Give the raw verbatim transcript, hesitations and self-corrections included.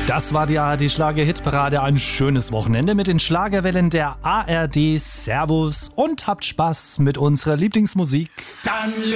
Das war die A R D-Schlager-Hitparade. Ein schönes Wochenende mit den Schlagerwellen der A R D. Servus und habt Spaß mit unserer Lieblingsmusik. Dann